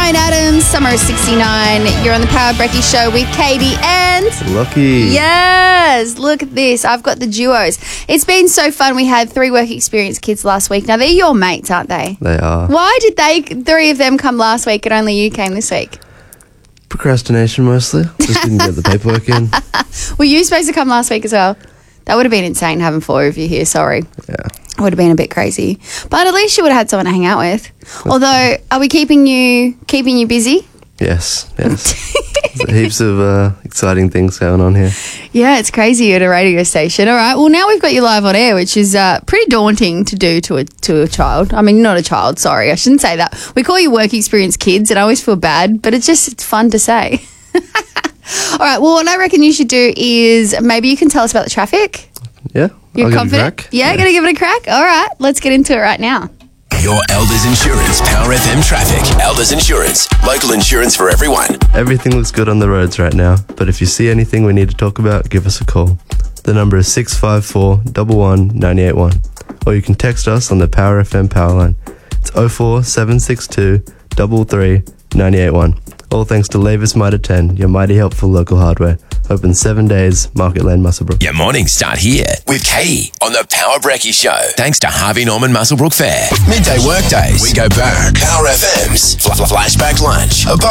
Bryan Adams, Summer of 69. You're on the Power Brekkie Show with Katie and... Lucky. Yes, look at this. I've got the duos. It's been so fun. We had 3 work experience kids last week. Now, they're your mates, aren't they? They are. Why did 3 of them come last week and only you came this week? Procrastination mostly. Just didn't get the paperwork in. Were you supposed to come last week as well? That would have been insane having 4 of you here. Sorry. Yeah. It would have been a bit crazy. But at least you would have had someone to hang out with. Although, are we keeping you busy? Yes. There's heaps of exciting things going on here. Yeah, it's crazy at a radio station. All right. Well, now we've got you live on air, which is pretty daunting to do to a child. I mean, not a child. Sorry, I shouldn't say that. We call you work experience kids, and I always feel bad, but it's fun to say. All right. Well, what I reckon you should do is maybe you can tell us about the traffic. Yeah. You're confident? Yeah, gonna give it a crack. All right. Let's get into it right now. Your Elders Insurance Power FM traffic. Elders Insurance, local insurance for everyone. Everything looks good on the roads right now, but if you see anything we need to talk about, give us a call. The number is 654 11 981, or you can text us on the Power FM power line. It's 04762 33 981. All thanks to Lavis Mitre 10, your mighty helpful local hardware. Open 7 days, Market Lane, Muswellbrook. Your mornings start here with Katie on the Power Brekkie Show. Thanks to Harvey Norman Muswellbrook Fair. Midday workdays. We go back. Power FM's Flashback Lunch.